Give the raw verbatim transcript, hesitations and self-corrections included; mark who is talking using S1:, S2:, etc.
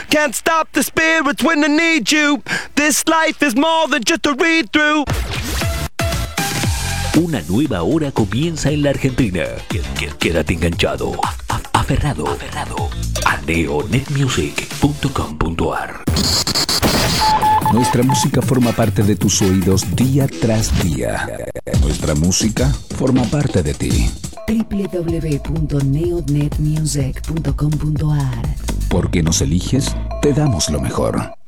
S1: Can't stop the spirits when I need you. This life is more than just a read-through.
S2: Una nueva hora comienza en la Argentina. Quédate enganchado, aferrado, aferrado a neonet music punto com punto ar.
S3: Nuestra música forma parte de tus oídos día tras día. Nuestra música forma parte de ti.
S4: doble u doble u doble u punto neonet music punto com punto ar.
S3: Porque nos eliges, te damos lo mejor.